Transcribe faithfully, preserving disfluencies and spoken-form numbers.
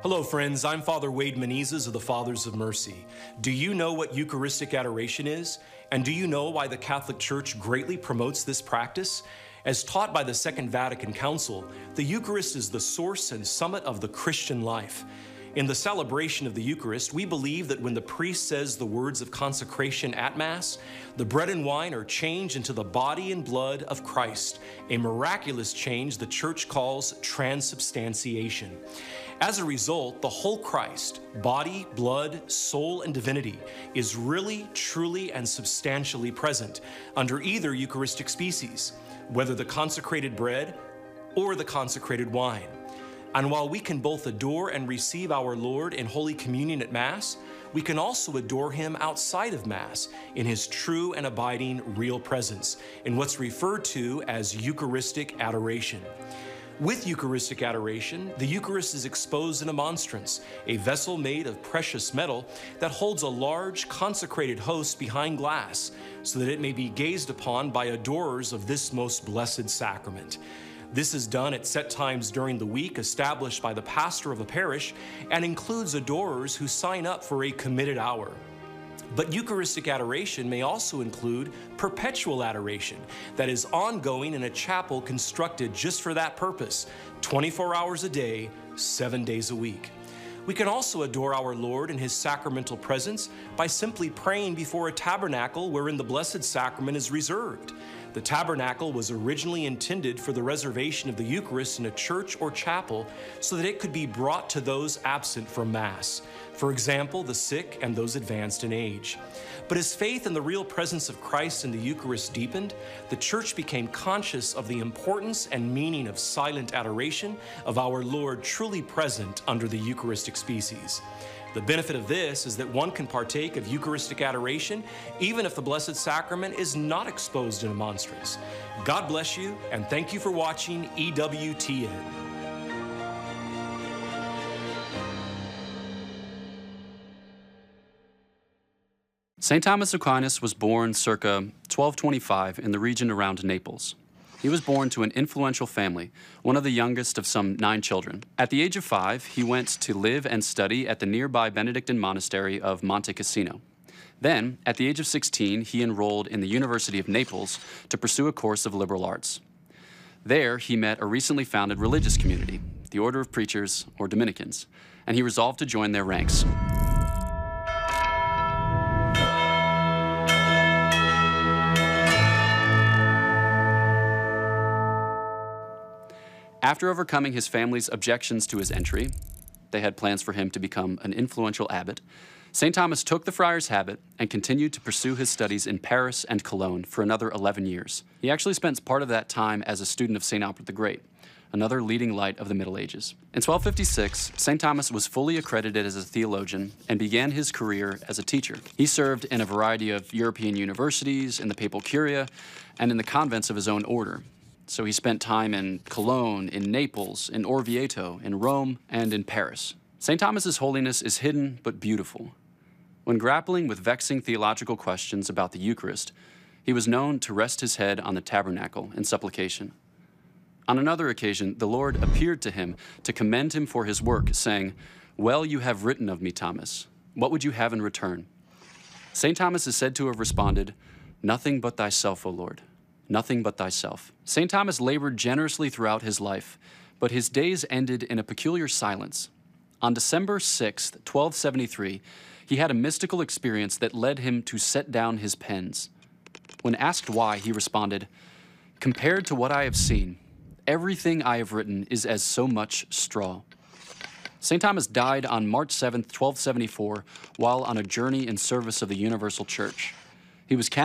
Hello, friends. I'm Father Wade Menezes of the Fathers of Mercy. Do you know what Eucharistic adoration is? And do you know why the Catholic Church greatly promotes this practice? As taught by the Second Vatican Council, the Eucharist is the source and summit of the Christian life. In the celebration of the Eucharist, we believe that when the priest says the words of consecration at Mass, the bread and wine are changed into the body and blood of Christ, a miraculous change the Church calls transubstantiation. As a result, the whole Christ, body, blood, soul, and divinity, is really, truly, and substantially present under either Eucharistic species, whether the consecrated bread or the consecrated wine. And while we can both adore and receive our Lord in Holy Communion at Mass, we can also adore Him outside of Mass in His true and abiding real presence, in what's referred to as Eucharistic adoration. With Eucharistic adoration, the Eucharist is exposed in a monstrance, a vessel made of precious metal that holds a large consecrated host behind glass, so that it may be gazed upon by adorers of this most blessed sacrament. This is done at set times during the week established by the pastor of a parish and includes adorers who sign up for a committed hour. But Eucharistic adoration may also include perpetual adoration that is ongoing in a chapel constructed just for that purpose, twenty-four hours a day, seven days a week. We can also adore our Lord in His sacramental presence by simply praying before a tabernacle wherein the Blessed Sacrament is reserved. The tabernacle was originally intended for the reservation of the Eucharist in a church or chapel so that it could be brought to those absent from Mass, for example, the sick and those advanced in age. But as faith in the real presence of Christ in the Eucharist deepened, the Church became conscious of the importance and meaning of silent adoration of our Lord truly present under the Eucharistic species. The benefit of this is that one can partake of Eucharistic adoration even if the Blessed Sacrament is not exposed in a monstrance. God bless you, and thank you for watching E W T N. Saint Thomas Aquinas was born circa twelve twenty-five in the region around Naples. He was born to an influential family, one of the youngest of some nine children. At the age of five, he went to live and study at the nearby Benedictine monastery of Monte Cassino. Then, at the age of sixteen, he enrolled in the University of Naples to pursue a course of liberal arts. There, he met a recently founded religious community, the Order of Preachers, or Dominicans, and he resolved to join their ranks. After overcoming his family's objections to his entry, they had plans for him to become an influential abbot, Saint Thomas took the friar's habit and continued to pursue his studies in Paris and Cologne for another eleven years. He actually spent part of that time as a student of Saint Albert the Great, another leading light of the Middle Ages. In twelve fifty-six, Saint Thomas was fully accredited as a theologian and began his career as a teacher. He served in a variety of European universities, in the papal curia, and in the convents of his own order. So he spent time in Cologne, in Naples, in Orvieto, in Rome, and in Paris. Saint Thomas's holiness is hidden but beautiful. When grappling with vexing theological questions about the Eucharist, he was known to rest his head on the tabernacle in supplication. On another occasion, the Lord appeared to him to commend him for his work, saying, "Well, you have written of me, Thomas. What would you have in return?" Saint Thomas is said to have responded, "Nothing but thyself, O Lord. Nothing but thyself." Saint Thomas labored generously throughout his life, but his days ended in a peculiar silence. On December sixth, twelve seventy-three, he had a mystical experience that led him to set down his pens. When asked why, he responded, "Compared to what I have seen, everything I have written is as so much straw." Saint Thomas died on March seventh, twelve seventy-four, while on a journey in service of the Universal Church. He was